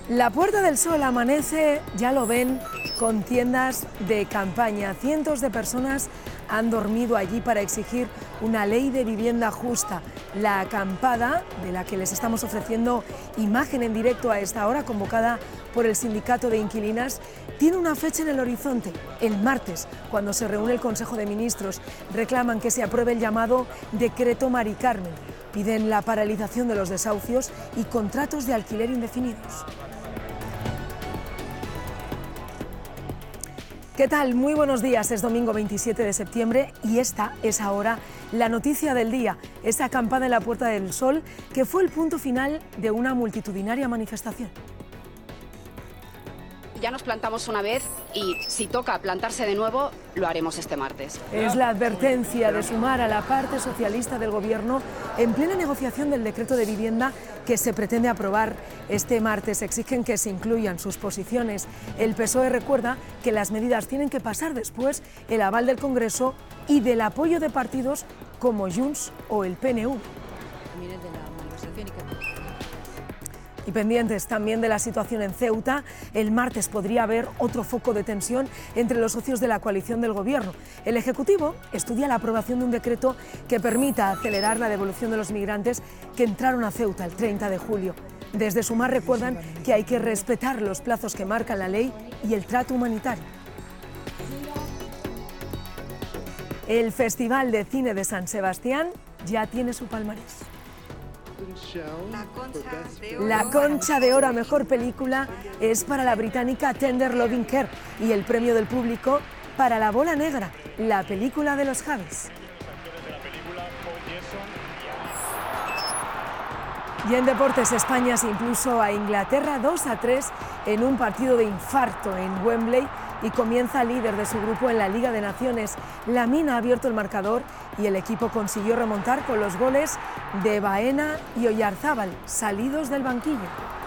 La Puerta del Sol amanece, ya lo ven, con tiendas de campaña. Cientos de personas han dormido allí para exigir una ley de vivienda justa. La acampada, de la que les estamos ofreciendo imagen en directo a esta hora, convocada por el Sindicato de Inquilinas, tiene una fecha en el horizonte, el martes, cuando se reúne el Consejo de Ministros. Reclaman que se apruebe el llamado Decreto Mari Carmen. Piden la paralización de los desahucios y contratos de alquiler indefinidos. ¿Qué tal? Muy buenos días. Es domingo 27 de septiembre y esta es ahora la noticia del día. Esa acampada en la Puerta del Sol que fue el punto final de una multitudinaria manifestación. Ya nos plantamos una vez y si toca plantarse de nuevo, lo haremos este martes. Es la advertencia de sumar a la parte socialista del Gobierno en plena negociación del decreto de vivienda que se pretende aprobar este martes. Exigen que se incluyan sus posiciones. El PSOE recuerda que las medidas tienen que pasar después el aval del Congreso y del apoyo de partidos como Junts o el PNV. Y pendientes también de la situación en Ceuta, el martes podría haber otro foco de tensión entre los socios de la coalición del Gobierno. El Ejecutivo estudia la aprobación de un decreto que permita acelerar la devolución de los migrantes que entraron a Ceuta el 30 de julio. Desde Sumar recuerdan que hay que respetar los plazos que marcan la ley y el trato humanitario. El Festival de Cine de San Sebastián ya tiene su palmarés. La Concha de Oro a Mejor Película es para la británica Tender Loving Care y el premio del público para La Bola Negra, la película de los Javis. Y en deportes, España se impuso a Inglaterra 2-3 en un partido de infarto en Wembley y comienza líder de su grupo en la Liga de Naciones. Lamine ha abierto el marcador y el equipo consiguió remontar con los goles de Baena y Oyarzábal, salidos del banquillo.